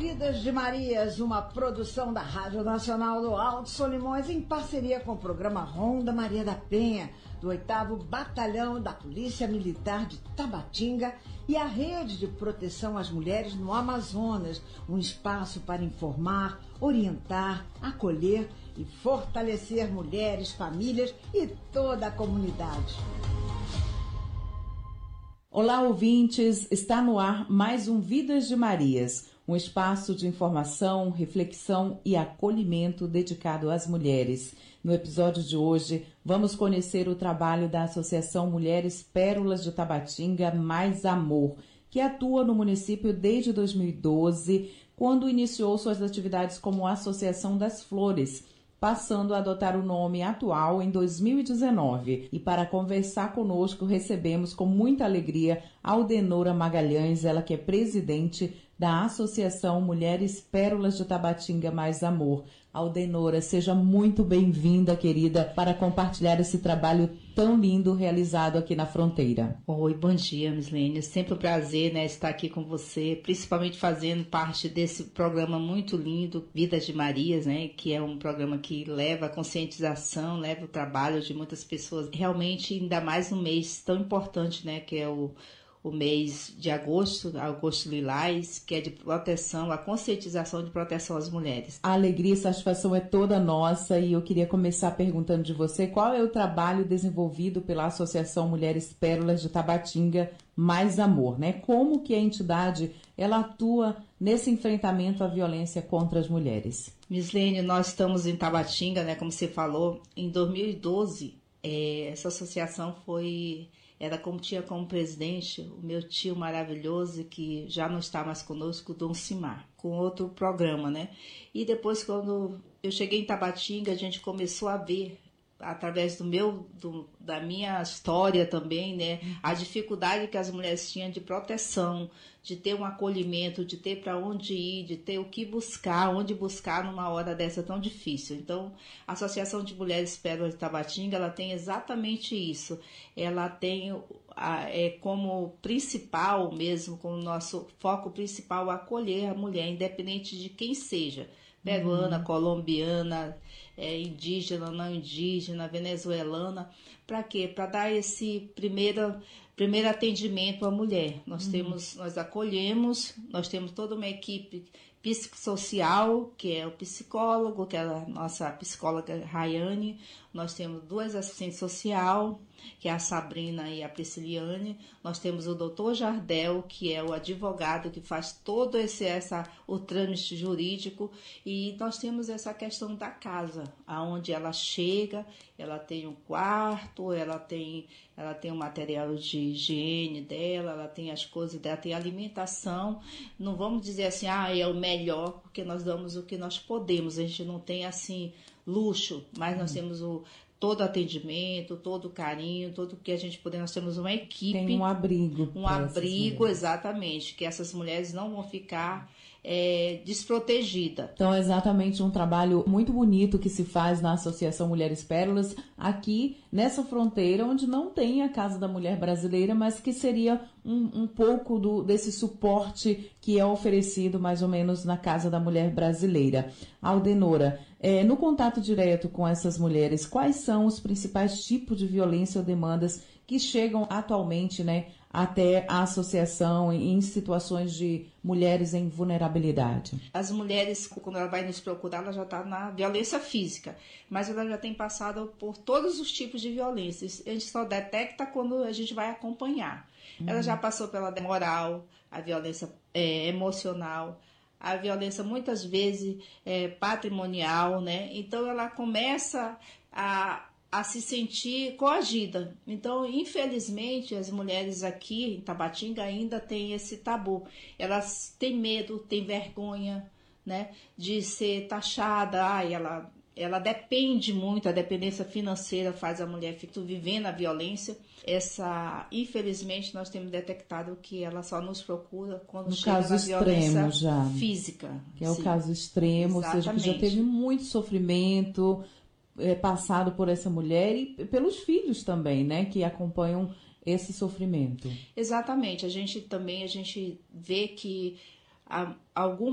Vidas de Marias, uma produção da Rádio Nacional do Alto Solimões em parceria com o programa Ronda Maria da Penha, do 8º Batalhão da Polícia Militar de Tabatinga e a Rede de Proteção às Mulheres no Amazonas, um espaço para informar, orientar, acolher e fortalecer mulheres, famílias e toda a comunidade. Olá, ouvintes! Está no ar mais um Vidas de Marias, um espaço de informação, reflexão e acolhimento dedicado às mulheres. No episódio de hoje, vamos conhecer o trabalho da Associação Mulheres Pérolas de Tabatinga Mais Amor, que atua no município desde 2012, quando iniciou suas atividades como Associação das Flores, passando a adotar o nome atual em 2019. E para conversar conosco, recebemos com muita alegria Aldenora Magalhães, ela que é presidente da Associação Mulheres Pérolas de Tabatinga Mais Amor. Aldenora, seja muito bem-vinda, querida, para compartilhar esse trabalho tão lindo realizado aqui na fronteira. Oi, bom dia, Mislene. É sempre um prazer, estar aqui com você, principalmente fazendo parte desse programa muito lindo, Vidas de Marias, que é um programa que leva a conscientização, leva o trabalho de muitas pessoas. Realmente, ainda mais um mês tão importante, que é o mês de agosto lilás, que é de proteção, a conscientização de proteção às mulheres. A alegria e satisfação é toda nossa e eu queria começar perguntando de você qual é o trabalho desenvolvido pela Associação Mulheres Pérolas de Tabatinga Mais Amor, Como que a entidade ela atua nesse enfrentamento à violência contra as mulheres? Mislene, nós estamos em Tabatinga, como você falou, em 2012, essa associação tinha como presidente o meu tio maravilhoso, que já não está mais conosco, Dom Simar, com outro programa, E depois, quando eu cheguei em Tabatinga, a gente começou a ver, através da minha história também, a dificuldade que as mulheres tinham de proteção, de ter um acolhimento, de ter para onde ir, de ter o que buscar, onde buscar numa hora dessa tão difícil. Então, a Associação de Mulheres Pérolas de Tabatinga, ela tem exatamente isso. Ela tem como principal mesmo, como nosso foco principal, acolher a mulher, independente de quem seja. Peruana, colombiana, indígena, não indígena, venezuelana. Para quê? Para dar esse primeiro atendimento à mulher. Nós acolhemos, nós temos toda uma equipe psicossocial, que é o psicólogo, que é a nossa psicóloga Rayane. Nós temos 2 assistentes sociais, que é a Sabrina e a Prisciliane. Nós temos o doutor Jardel, que é o advogado que faz todo o trâmite jurídico. E nós temos essa questão da casa, aonde ela chega, ela tem um quarto, ela tem o material de higiene dela, ela tem as coisas dela, tem alimentação. Não vamos dizer assim, é o melhor, porque nós damos o que nós podemos. A gente não tem assim luxo, mas nós temos todo o atendimento, todo o carinho, tudo que a gente puder. Nós temos uma equipe. Tem um abrigo. Um abrigo, exatamente, que essas mulheres não vão ficar desprotegidas. Então, é exatamente um trabalho muito bonito que se faz na Associação Mulheres Pérolas, aqui nessa fronteira, onde não tem a Casa da Mulher Brasileira, mas que seria um pouco desse suporte que é oferecido mais ou menos na Casa da Mulher Brasileira. Aldenora, no contato direto com essas mulheres, quais são os principais tipos de violência ou demandas que chegam atualmente, até a associação em situações de mulheres em vulnerabilidade? As mulheres, quando ela vai nos procurar, ela já está na violência física, mas ela já tem passado por todos os tipos de violências. A gente só detecta quando a gente vai acompanhar. Ela já passou pela moral, a violência emocional, a violência muitas vezes patrimonial, Então ela começa a se sentir coagida. Então, infelizmente, as mulheres aqui em Tabatinga ainda têm esse tabu. Elas têm medo, têm vergonha, de ser taxada. Ela depende muito, a dependência financeira faz a mulher ficar vivendo a violência. Infelizmente, nós temos detectado que ela só nos procura quando no chega caso na violência já, física. Que é o caso extremo, Exatamente. Ou seja, que já teve muito sofrimento passado por essa mulher e pelos filhos também, que acompanham esse sofrimento. Exatamente. A gente vê que algumas